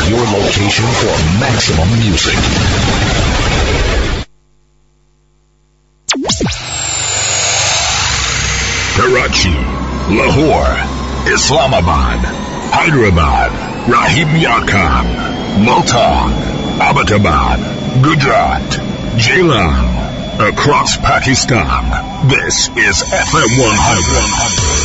your location for maximum music. Karachi, Lahore, Islamabad, Hyderabad, Rahim Yarkhan, Multan, Abbottabad, Gujarat, Jailan, across Pakistan. This is FM 100.